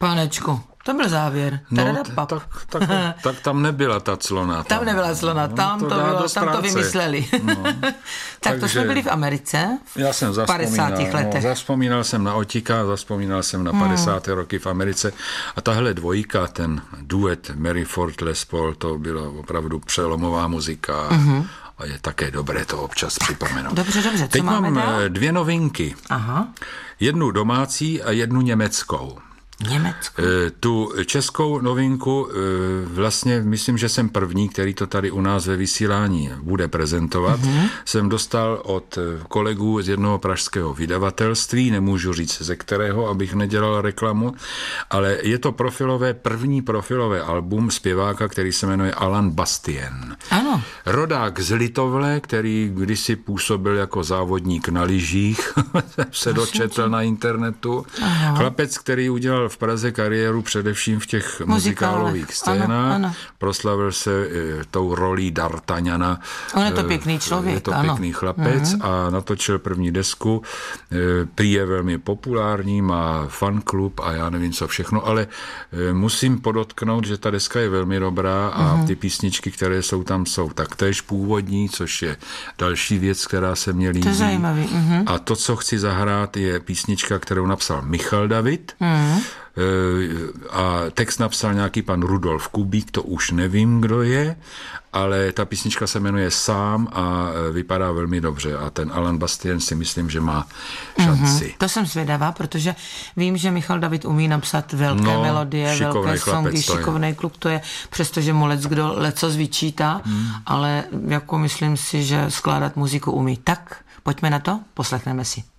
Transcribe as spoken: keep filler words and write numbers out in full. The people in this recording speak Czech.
Panečku, to byl závěr. No, tak, tak, tak tam nebyla ta clona. Tam, tam nebyla clona, tam, no, to, to, bylo, tam to vymysleli. No. tak Takže, to jsme byli v Americe v já jsem padesátých letech. No, zaspomínal jsem na Otika, zaspomínal jsem na padesáté Hmm. roky v Americe a tahle dvojka, ten duet Mary Ford Les Paul, to byla opravdu přelomová muzika. Mm-hmm. A je také dobré to občas tak, připomenout. Dobře, dobře, co Teď máme mám dál? dvě novinky. Aha. Jednu domácí a jednu německou. Německo. Tu českou novinku vlastně myslím, že jsem první, který to tady u nás ve vysílání bude prezentovat. Mm-hmm. Jsem dostal od kolegů z jednoho pražského vydavatelství, nemůžu říct ze kterého, abych nedělal reklamu, ale je to profilové, první profilové album zpěváka, který se jmenuje Alan Bastien. Ano. Rodák z Litovle, který kdysi působil jako závodník na lyžích, se dočetl na internetu. Aha. Chlapec, který udělal v Praze kariéru především v těch muzikálových scénách. Ano, ano. Proslavil se e, tou rolí D'Artagnana. On je to pěkný člověk. Je to ano. pěkný chlapec uh-huh. a natočil první desku. E, prý je velmi populární, má fanklub a já nevím co všechno, ale e, musím podotknout, že ta deska je velmi dobrá a uh-huh. ty písničky, které jsou tam, jsou taktéž původní, což je další věc, která se mě líbí. To je zajímavý. Uh-huh. A to, co chci zahrát, je písnička, kterou napsal Michal David. Uh-huh. A text napsal nějaký pan Rudolf Kubík, to už nevím, kdo je, ale ta písnička se jmenuje Sám a vypadá velmi dobře a ten Alan Bastien si myslím, že má šanci. Mm-hmm. To jsem zvědavá, protože vím, že Michal David umí napsat velké no, melodie, velké songy, šikovnej klub to je, přestože mu lec kdo lecos vyčítá, mm. ale jako myslím si, že skládat muziku umí. Tak, pojďme na to, poslechneme si.